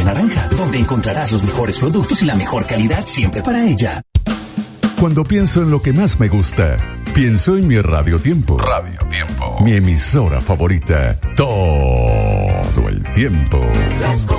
Naranja, donde encontrarás los mejores productos y la mejor calidad siempre para ella. Cuando pienso en lo que más me gusta, pienso en mi Radio Tiempo. Radio Tiempo. Mi emisora favorita. Todo el tiempo.